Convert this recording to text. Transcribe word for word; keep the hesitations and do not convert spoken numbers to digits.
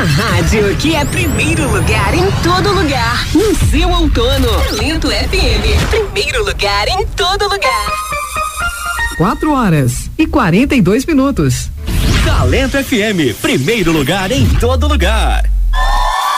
rádio que é primeiro lugar em todo lugar. No seu outono. Talento F M. Primeiro lugar em todo lugar. Quatro horas e quarenta e dois minutos. Talento F M. Primeiro lugar em todo lugar.